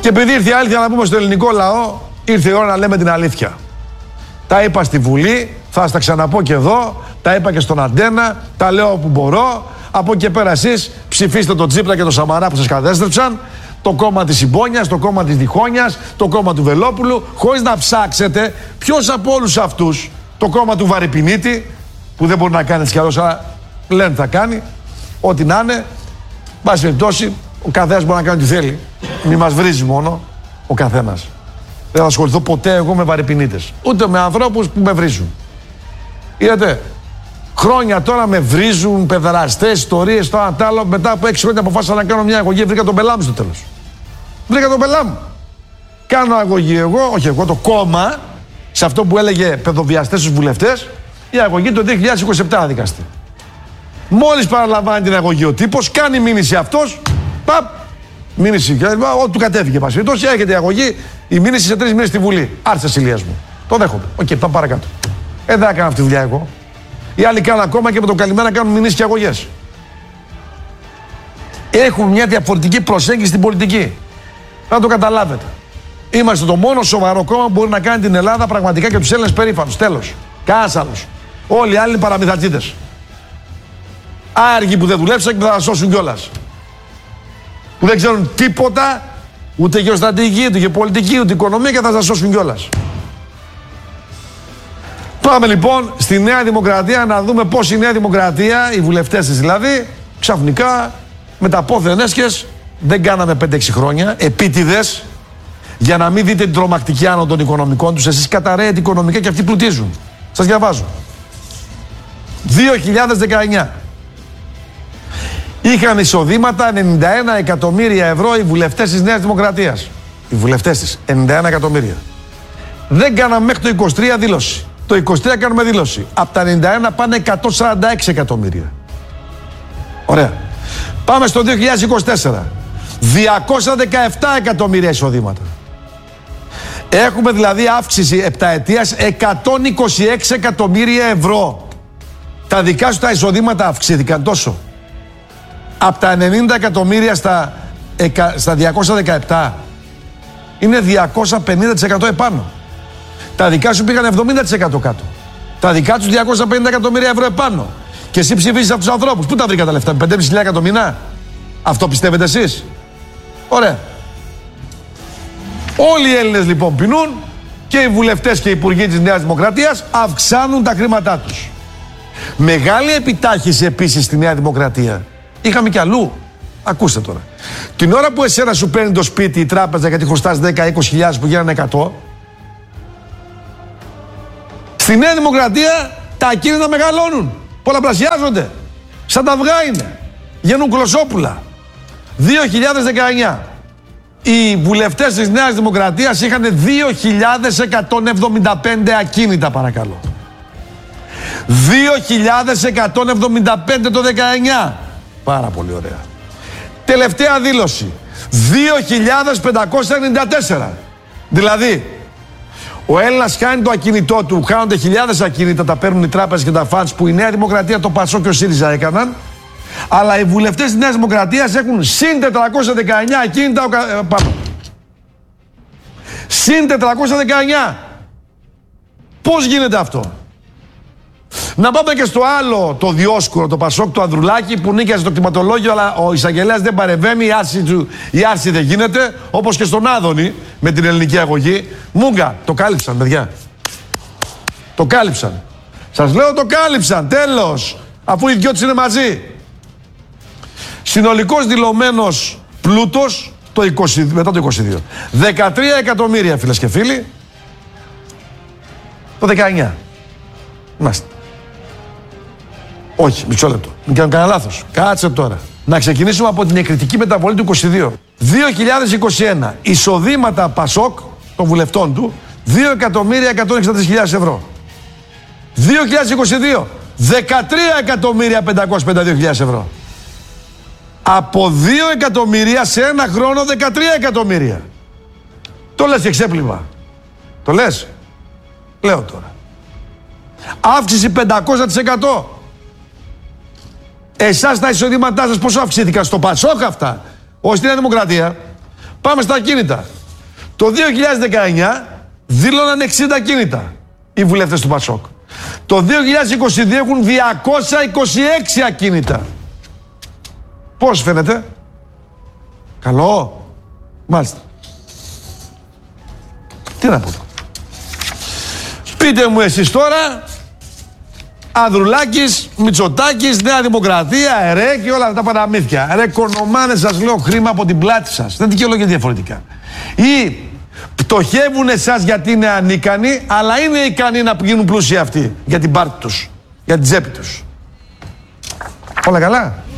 επειδή ήρθε η αλήθεια να πούμε στο ελληνικό λαό, ήρθε η ώρα να λέμε την αλήθεια. Τα είπα στη Βουλή, θα σας τα ξαναπώ και εδώ, τα είπα και στον Αντένα, τα λέω όπου μπορώ. Από εκεί και πέρα εσείς ψηφίστε τον Τσίπρα και τον Σαμαρά που σας κατέστρεψαν, το κόμμα της Συμπόνιας, το κόμμα της Διχόνιας, το κόμμα του Βελόπουλου, χωρίς να ψάξετε ποιος από όλους αυτούς, το κόμμα του Βαρυπινίτη, που δεν μπορεί να κάνει έτσι κι αλλιώς, αλλά λένε θα κάνει, ό,τι να είναι. Πάση περιπτώσει, ο καθένας μπορεί να κάνει ό,τι θέλει. Μη μας βρίζει μόνο ο καθένας. Δεν θα ασχοληθώ ποτέ εγώ με Βαρυπινίτες, ούτε με ανθρώπους που με βρίζουν. Είδατε, χρόνια τώρα με βρίζουν, παιδεραστές, ιστορίες, το ένα τ' άλλο. Μετά από 6 χρόνια αποφάσισα να κάνω μια αγωγή. Βρήκα τον πελά μου στο τέλος. Βρήκα τον πελά μου. Κάνω αγωγή εγώ, όχι εγώ, το κόμμα, σε αυτό που έλεγε παιδοβιαστές στους βουλευτές, η αγωγή το 2027 δικαστή. Μόλις παραλαμβάνει την αγωγή ο τύπος, κάνει μήνυση αυτός, παπ, μήνυση, ό,τι του κατέφυγε πάση. Τόσο έρχεται η αγωγή, η μήνυση σε 3 μήνες στη Βουλή. Άρθρες ασυλίας μου. Το δέχομαι. Οκ, πάμε παρακάτω. Δεν έκανα αυτή τη δουλειά εγώ. Οι άλλοι κάνουν ακόμα και με το καλημέρα κάνουν μηνύσεις και αγωγές. Έχουν μια διαφορετική προσέγγιση στην πολιτική. Να το καταλάβετε. Είμαστε το μόνο σοβαρό κόμμα που μπορεί να κάνει την Ελλάδα πραγματικά και τους Έλληνες περήφανους. Τέλος. Κανένας άλλος. Όλοι οι άλλοι είναι παραμυθατζίδες. Άργοι που δεν δουλέψαν και που θα τα σώσουν κιόλας. Που δεν ξέρουν τίποτα, ούτε γεωστρατηγική, ούτε γεωπολιτική, ούτε οικονομία και θα τα σώσουν κιόλας. Πάμε λοιπόν στη Νέα Δημοκρατία να δούμε πώς η Νέα Δημοκρατία, οι βουλευτές της δηλαδή, ξαφνικά με τα πόθεν έσχες, δεν κάναμε 5-6 χρόνια, επίτηδες, για να μην δείτε την τρομακτική άνω των οικονομικών τους. Εσείς καταραίετε οικονομικά και αυτοί πλουτίζουν. Σας διαβάζω. 2019. Είχαν εισοδήματα 91 εκατομμύρια ευρώ οι βουλευτές της Νέας Δημοκρατίας. Οι βουλευτές της, 91 εκατομμύρια. Δεν κάναμε μέχρι το 23 δήλωση. Το 23 κάνουμε δήλωση. Από τα 91 πάνε 146 εκατομμύρια. Ωραία. Πάμε στο 2024. 217 εκατομμύρια εισοδήματα. Έχουμε δηλαδή αύξηση επταετίας 126 εκατομμύρια ευρώ. Τα δικά σου τα εισοδήματα αυξήθηκαν τόσο. Από τα 90 εκατομμύρια στα 217 είναι 250% επάνω. Τα δικά σου πήγαν 70% κάτω. Τα δικά τους 250 εκατομμύρια ευρώ επάνω. Και εσύ ψηφίζεις αυτούς τους ανθρώπους. Πού τα βρήκα τα λεφτά, 5.500 το μήνα. Αυτό πιστεύετε εσείς? Ωραία. Όλοι οι Έλληνες λοιπόν πεινούν και οι βουλευτές και οι υπουργοί της Νέας Δημοκρατίας αυξάνουν τα χρήματά τους. Μεγάλη επιτάχυση επίσης στη Νέα Δημοκρατία. Είχαμε κι αλλού. Ακούστε τώρα. Την ώρα που εσένα σου παίρνει το σπίτι η τράπεζα γιατί χρωστάς 10-20 που γίνανε 100, στη Νέα Δημοκρατία τα ακίνητα μεγαλώνουν. Πολλαπλασιάζονται. Σαν τα αυγά είναι. Γίνουν κολοσσόπουλα. 2019. Οι βουλευτές της Νέας Δημοκρατίας είχαν 2.175 ακίνητα, παρακαλώ. 2.175 το 19. Πάρα πολύ ωραία. Τελευταία δήλωση. 2.594. Δηλαδή, ο Έλληνας χάνει το ακίνητό του, χάνονται χιλιάδες ακίνητα, τα παίρνουν οι τράπεζες και τα φαντς που η Νέα Δημοκρατία, το Πασό και ο ΣΥΡΙΖΑ έκαναν. Αλλά οι βουλευτές της Νέας Δημοκρατίας έχουν συν 419 ακίνητα πάνω. Συν 419. Πώς γίνεται αυτό? Να πάμε και στο άλλο, το Διόσκουρο, το Πασόκ του Ανδρουλάκη που νίκιαζε το κτηματολόγιο, αλλά ο εισαγγελέας δεν παρεμβαίνει, η άρση δεν γίνεται, όπως και στον Άδωνη με την ελληνική αγωγή. Μούγκα, το κάλυψαν, παιδιά. Το κάλυψαν. Σας λέω το κάλυψαν, τέλος. Αφού οι δυο τους είναι μαζί. Συνολικός δηλωμένος πλούτος μετά το 22. 13 εκατομμύρια, φίλες και φίλοι. Το 19. Είμαστε. Όχι, μισό λεπτό. Μην κάνω κανένα λάθος. Κάτσε τώρα. Να ξεκινήσουμε από την εκρητική μεταβολή του 22. 2021. Εισοδήματα Πασόκ των βουλευτών του 2.163.000 ευρώ. 2022. 13.552.000 ευρώ. Από 2 εκατομμύρια σε ένα χρόνο 13 εκατομμύρια. Το λες και ξέπλυμα? Το λες? Λέω τώρα. Αύξηση 500%. Εσάς τα εισοδήματά σας πόσο αυξήθηκαν? Στο Πασόκ αυτά? Όχι στη Νέα Δημοκρατία. Πάμε στα ακίνητα. Το 2019 δήλωναν 60 ακίνητα οι βουλευτές του Πασόκ. Το 2022 έχουν 226 ακίνητα. Πώς φαίνεται? Καλό? Μάλιστα. Τι να πω. Πείτε μου εσείς τώρα, Ανδρουλάκης, Μητσοτάκης, Νέα Δημοκρατία, και όλα αυτά τα παραμύθια. Κονομάνε, σας λέω, χρήμα από την πλάτη σας. Δεν δικαιολογείται διαφορετικά. Ή πτωχεύουν εσάς γιατί είναι ανίκανοι, αλλά είναι ικανοί να γίνουν πλούσιοι αυτοί για την πάρτη τους, για την τσέπη τους. Όλα καλά.